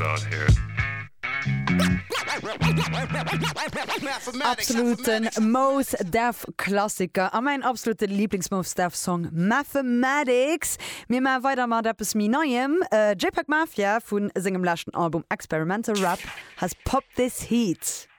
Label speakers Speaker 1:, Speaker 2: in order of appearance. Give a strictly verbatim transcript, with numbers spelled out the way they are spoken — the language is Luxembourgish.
Speaker 1: about here.
Speaker 2: Absoluten Mos Def Klassiker a mein absolute Lieblingsmos Def Song Mathematics. Mir ma weiter mat Deppes mi neuem äh, J-Pack Mafia vun singem lachten Album Experimental Rap has popped this heat.